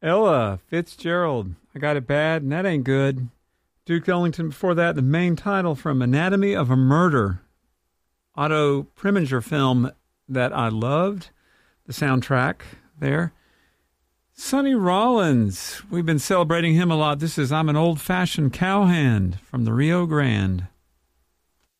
Ella Fitzgerald, I Got It Bad, and that ain't good. Duke Ellington before that, the main title from Anatomy of a Murder, Otto Preminger film that I loved, the soundtrack there. Sonny Rollins, we've been celebrating him a lot. This is I'm an Old-Fashioned Cowhand from the Rio Grande.